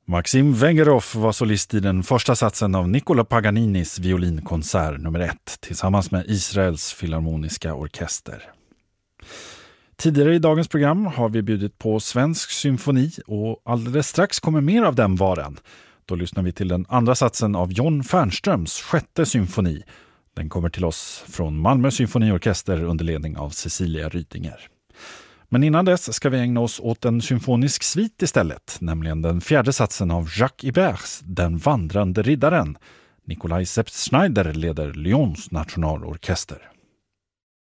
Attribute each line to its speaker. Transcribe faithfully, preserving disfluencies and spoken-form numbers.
Speaker 1: Maxim Vengerov var solist i den första satsen av Niccolo Paganinis violinkonsert nummer ett tillsammans med Israels filharmoniska orkester. Tidigare i dagens program har vi bjudit på svensk symfoni och alldeles strax kommer mer av den varan. Då lyssnar vi till den andra satsen av John Fernströms sjätte symfoni. Den kommer till oss från Malmö symfoniorkester under ledning av Cecilia Rydinger. Men innan dess ska vi ägna oss åt en symfonisk svit istället, nämligen den fjärde satsen av Jacques Iberts Den vandrande riddaren. Nikolaj Sepp-Schneider leder Lyons nationalorkester.